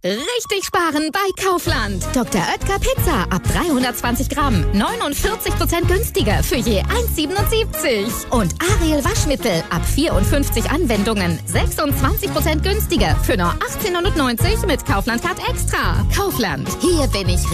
Richtig sparen bei Kaufland. Dr. Oetker Pizza ab 320 Gramm. 49% günstiger für je 1,77. Und Ariel Waschmittel ab 54 Anwendungen. 26% günstiger für nur 18,90 mit Kaufland Card Extra. Kaufland. Hier bin ich